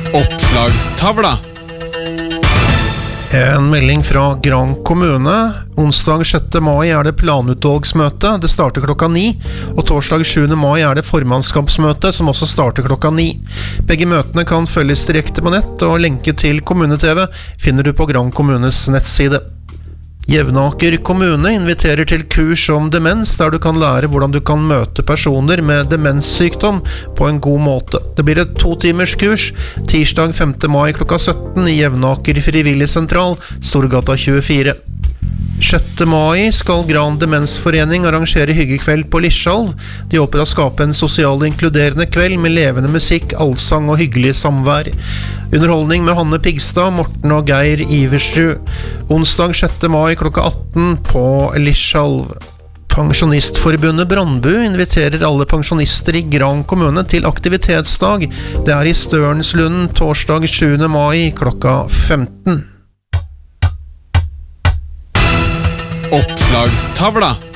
Oppslagstavla. En melding fra Gran kommune. Onsdag 6. mai er det planutvalgsmøte. Det starter klokka 9. Og torsdag 7. mai er det formannskapsmøte, som også starter klokka 9. Begge møtene kan følges direkte på nett, og lenke til Kommune-TV finner du på Gran kommunes nettside. Jevnaker kommune inviterer til kurs om demens, der du kan lære hvordan du kan møte personer med demenssykdom på en god måte. Det blir et 2-timers kurs, tirsdag 5. mai klokka 17 i Jevnaker frivilligsentral, Storgata 24. 6. mai skal Gran Demensforening arrangere hyggekveld på Lischalv. De håper å skape en sosial og inkluderende kveld med levende musikk, allsang og hyggelig samvær. Underholdning med Hanne Pigstad, Morten og Geir Iversrud. Onsdag 6. mai klokka 18 på Lischalv. Pensjonistforbundet Brandbu inviterer alle pensjonister i Gran kommune til aktivitetsdag. Det er i Størnslunden torsdag 7. mai klokka 15. Oppslagstavla.